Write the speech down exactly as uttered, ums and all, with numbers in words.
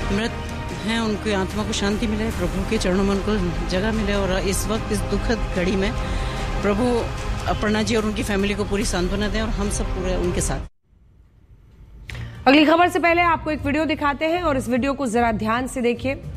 मृत हैं उनकी आत्मा को शांति मिले, प्रभु के चरणों में उनको जगह मिले और इस वक्त इस दुखद घड़ी में प्रभु अपर्णा जी और उनकी फैमिली को पूरी सांत्वना दें और हम सब पूरे उनके साथ। अगली खबर से पहले आपको एक वीडियो दिखाते हैं और इस वीडियो को जरा ध्यान से देखिए।